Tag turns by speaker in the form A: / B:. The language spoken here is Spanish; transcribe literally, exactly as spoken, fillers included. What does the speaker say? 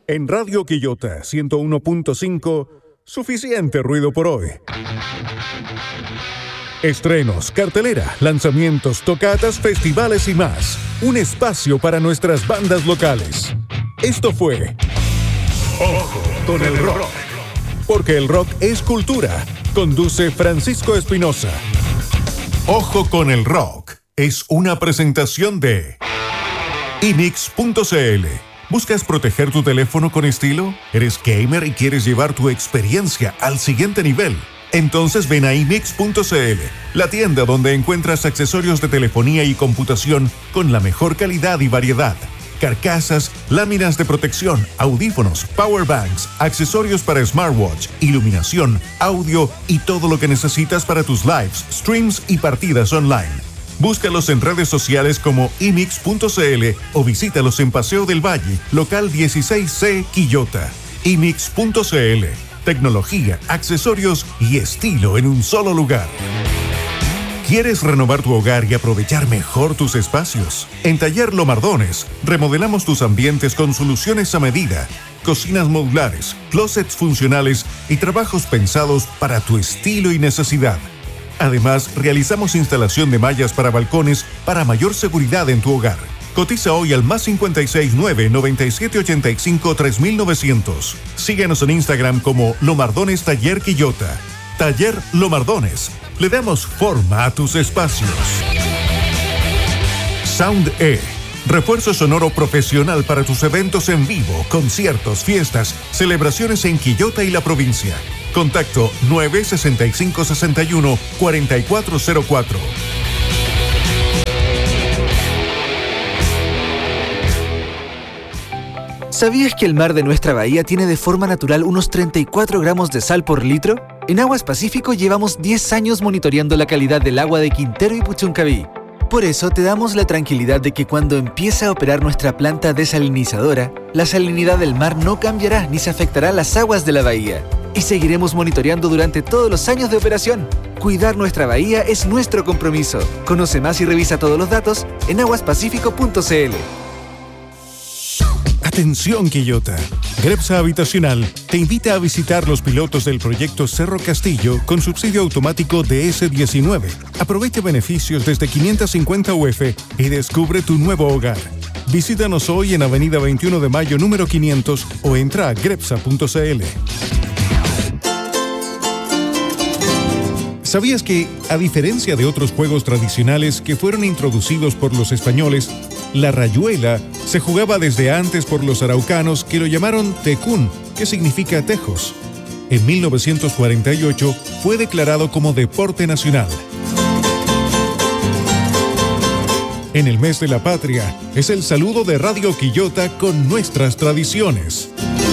A: En Radio Quillota ciento uno punto cinco, suficiente ruido por hoy. Estrenos, cartelera, lanzamientos, tocatas, festivales y más. Un espacio para nuestras bandas locales. Esto fue Ojo con el Rock. Porque el rock es cultura. Conduce Francisco Espinosa. Ojo con el Rock es una presentación de I M I X punto C L. ¿Buscas proteger tu teléfono con estilo? ¿Eres gamer y quieres llevar tu experiencia al siguiente nivel? Entonces ven a I M I X punto C L, la tienda donde encuentras accesorios de telefonía y computación con la mejor calidad y variedad. Carcasas, láminas de protección, audífonos, power banks, accesorios para smartwatch, iluminación, audio y todo lo que necesitas para tus lives, streams y partidas online. Búscalos en redes sociales como I M I X punto C L o visítalos en Paseo del Valle, local dieciséis C, Quillota. I M I X punto C L. Tecnología, accesorios y estilo en un solo lugar. ¿Quieres renovar tu hogar y aprovechar mejor tus espacios? En Taller Lomardones, remodelamos tus ambientes con soluciones a medida, cocinas modulares, closets funcionales y trabajos pensados para tu estilo y necesidad. Además, realizamos instalación de mallas para balcones para mayor seguridad en tu hogar. Cotiza hoy al más cinco seis nueve, nueve siete ocho cinco, tres mil novecientos. Síguenos en Instagram como Lomardones Taller Quillota. Taller Lomardones. Le damos forma a tus espacios. Sound E. Refuerzo sonoro profesional para tus eventos en vivo, conciertos, fiestas, celebraciones en Quillota y la provincia. Contacto nueve sesenta y cinco sesenta y uno, cuarenta y cuatro cero cuatro.
B: ¿Sabías que el mar de nuestra bahía tiene de forma natural unos treinta y cuatro gramos de sal por litro? En Aguas Pacífico llevamos diez años monitoreando la calidad del agua de Quintero y Puchuncaví. Por eso te damos la tranquilidad de que cuando empiece a operar nuestra planta desalinizadora, la salinidad del mar no cambiará ni se afectará las aguas de la bahía. Y seguiremos monitoreando durante todos los años de operación. Cuidar nuestra bahía es nuestro compromiso. Conoce más y revisa todos los datos en aguas pacífico punto c l.
A: Atención Quillota. Grepsa Habitacional te invita a visitar los pilotos del proyecto Cerro Castillo con subsidio automático de ese diecinueve. Aprovecha beneficios desde quinientos cincuenta U F y descubre tu nuevo hogar. Visítanos hoy en Avenida veintiuno de Mayo número quinientos o entra a grepsa punto c l. ¿Sabías que, a diferencia de otros juegos tradicionales que fueron introducidos por los españoles, la rayuela se jugaba desde antes por los araucanos que lo llamaron tecún, que significa tejos? En mil novecientos cuarenta y ocho fue declarado como deporte nacional. En el mes de la patria es el saludo de Radio Quillota con nuestras tradiciones.